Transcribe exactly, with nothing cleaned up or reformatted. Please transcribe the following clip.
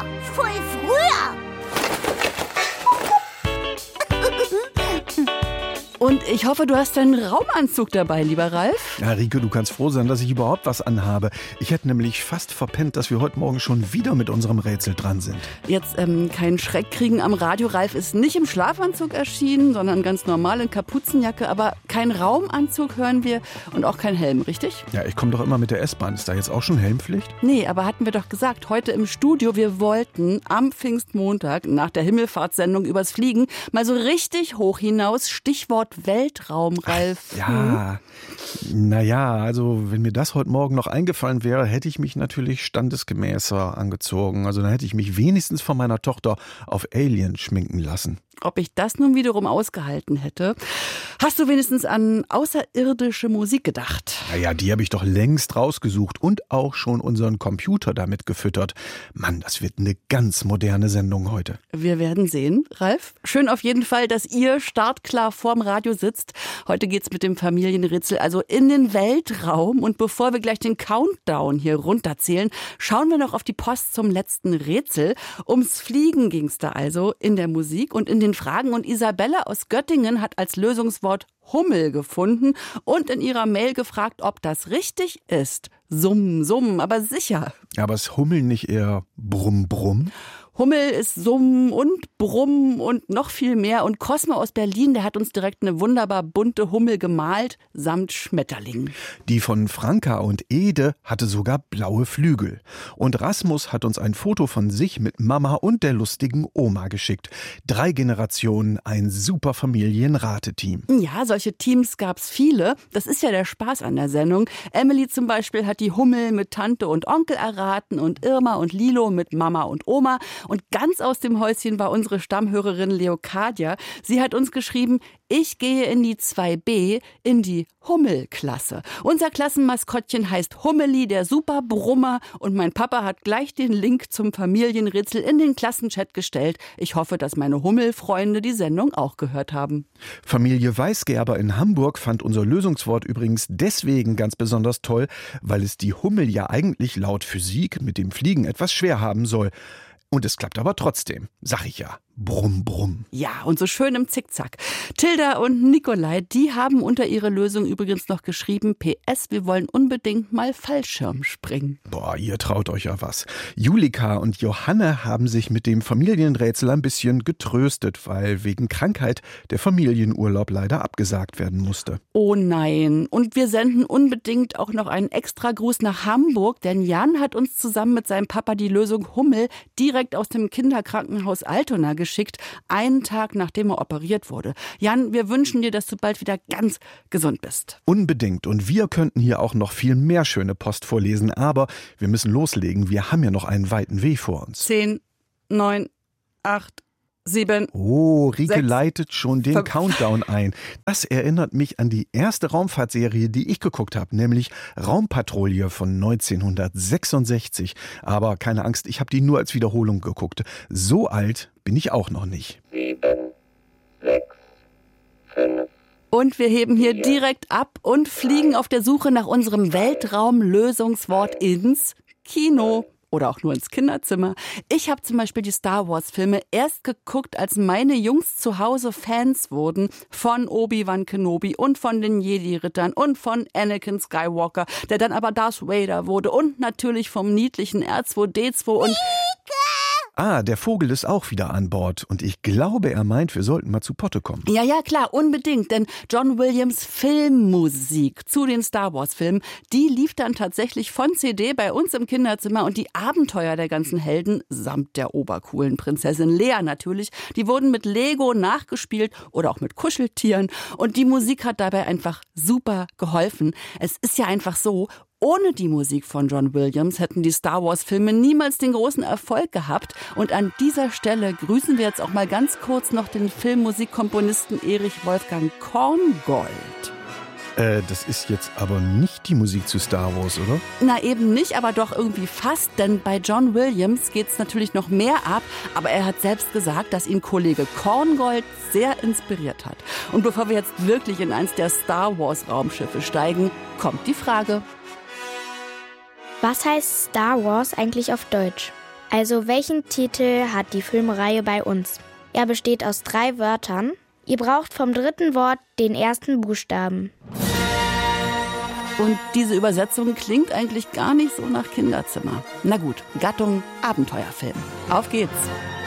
voll früher. Und ich hoffe, du hast deinen Raumanzug dabei, lieber Ralf. Ja, Rike, du kannst froh sein, dass ich überhaupt was anhabe. Ich hätte nämlich fast verpennt, dass wir heute Morgen schon wieder mit unserem Rätsel dran sind. Jetzt ähm, keinen Schreck kriegen am Radio. Ralf ist nicht im Schlafanzug erschienen, sondern ganz normal in Kapuzenjacke. Aber kein Raumanzug hören wir und auch kein Helm, richtig? Ja, ich komme doch immer mit der S-Bahn. Ist da jetzt auch schon Helmpflicht? Nee, aber hatten wir doch gesagt, heute im Studio, wir wollten am Pfingstmontag nach der Himmelfahrtssendung übers Fliegen mal so richtig hoch hinaus. Stichwort Weltraum, Ralf. Ach, ja, hm. naja, also wenn mir das heute Morgen noch eingefallen wäre, hätte ich mich natürlich standesgemäßer angezogen. Also dann hätte ich mich wenigstens von meiner Tochter auf Alien schminken lassen. Ob ich das nun wiederum ausgehalten hätte? Hast du wenigstens an außerirdische Musik gedacht? Naja, die habe ich doch längst rausgesucht und auch schon unseren Computer damit gefüttert. Mann, das wird eine ganz moderne Sendung heute. Wir werden sehen, Ralf. Schön auf jeden Fall, dass ihr startklar vorm Radio sitzt. Heute geht's mit dem Familienrätsel also in den Weltraum. Und bevor wir gleich den Countdown hier runterzählen, schauen wir noch auf die Post zum letzten Rätsel. Ums Fliegen ging's da also in der Musik und in den Fragen. Und Isabella aus Göttingen hat als Lösungswort Hummel gefunden und in ihrer Mail gefragt, ob das richtig ist. Summ, summ, aber sicher. Aber ist Hummel nicht eher Brumm, Brumm? Hummel ist Summen und Brummen und noch viel mehr. Und Cosmo aus Berlin, der hat uns direkt eine wunderbar bunte Hummel gemalt, samt Schmetterlingen. Die von Franka und Ede hatte sogar blaue Flügel. Und Rasmus hat uns ein Foto von sich mit Mama und der lustigen Oma geschickt. Drei Generationen, ein super Familienrateteam. Ja, solche Teams gab's viele. Das ist ja der Spaß an der Sendung. Emily zum Beispiel hat die Hummel mit Tante und Onkel erraten und Irma und Lilo mit Mama und Oma. Und ganz aus dem Häuschen war unsere Stammhörerin Leocadia. Sie hat uns geschrieben, ich gehe in die zwei B, in die Hummelklasse. Unser Klassenmaskottchen heißt Hummeli, der Superbrummer. Und mein Papa hat gleich den Link zum Familienrätsel in den Klassenchat gestellt. Ich hoffe, dass meine Hummelfreunde die Sendung auch gehört haben. Familie Weisgerber in Hamburg fand unser Lösungswort übrigens deswegen ganz besonders toll, weil es die Hummel ja eigentlich laut Physik mit dem Fliegen etwas schwer haben soll. Und es klappt aber trotzdem, sag ich ja. Brumm, brumm. Ja, und so schön im Zickzack. Tilda und Nikolai, die haben unter ihre Lösung übrigens noch geschrieben, P S, wir wollen unbedingt mal Fallschirm springen. Boah, ihr traut euch ja was. Julika und Johanne haben sich mit dem Familienrätsel ein bisschen getröstet, weil wegen Krankheit der Familienurlaub leider abgesagt werden musste. Oh nein. Und wir senden unbedingt auch noch einen extra Gruß nach Hamburg, denn Jan hat uns zusammen mit seinem Papa die Lösung Hummel direkt aus dem Kinderkrankenhaus Altona geschickt. geschickt, einen Tag nachdem er operiert wurde. Jan, wir wünschen dir, dass du bald wieder ganz gesund bist. Unbedingt. Und wir könnten hier auch noch viel mehr schöne Post vorlesen, aber wir müssen loslegen. Wir haben ja noch einen weiten Weg vor uns. Zehn, neun, acht, sieben. Oh, Rike sechs, leitet schon den fünf. Countdown ein. Das erinnert mich an die erste Raumfahrtserie, die ich geguckt habe, nämlich Raumpatrouille von neunzehnhundertsechsundsechzig. Aber keine Angst, ich habe die nur als Wiederholung geguckt. So alt bin ich auch noch nicht. Sieben, sechs, fünf. Und wir heben hier direkt ab und fliegen auf der Suche nach unserem Weltraumlösungswort ins Kino. Oder auch nur ins Kinderzimmer. Ich habe zum Beispiel die Star-Wars-Filme erst geguckt, als meine Jungs zu Hause Fans wurden von Obi-Wan Kenobi und von den Jedi-Rittern und von Anakin Skywalker, der dann aber Darth Vader wurde und natürlich vom niedlichen R zwei D zwei und... Ah, der Vogel ist auch wieder an Bord und ich glaube, er meint, wir sollten mal zu Potte kommen. Ja, ja, klar, unbedingt, denn John Williams Filmmusik zu den Star-Wars-Filmen, die lief dann tatsächlich von C D bei uns im Kinderzimmer und die Abenteuer der ganzen Helden, samt der obercoolen Prinzessin Lea natürlich, die wurden mit Lego nachgespielt oder auch mit Kuscheltieren und die Musik hat dabei einfach super geholfen. Es ist ja einfach so, ohne die Musik von John Williams hätten die Star-Wars-Filme niemals den großen Erfolg gehabt. Und an dieser Stelle grüßen wir jetzt auch mal ganz kurz noch den Filmmusikkomponisten Erich Wolfgang Korngold. Äh, das ist jetzt aber nicht die Musik zu Star Wars, oder? Na eben nicht, aber doch irgendwie fast, denn bei John Williams geht's natürlich noch mehr ab, aber er hat selbst gesagt, dass ihn Kollege Korngold sehr inspiriert hat. Und bevor wir jetzt wirklich in eins der Star Wars Raumschiffe steigen, kommt die Frage: Was heißt Star Wars eigentlich auf Deutsch? Also welchen Titel hat die Filmreihe bei uns? Er besteht aus drei Wörtern. Ihr braucht vom dritten Wort den ersten Buchstaben. Und diese Übersetzung klingt eigentlich gar nicht so nach Kinderzimmer. Na gut, Gattung Abenteuerfilm. Auf geht's!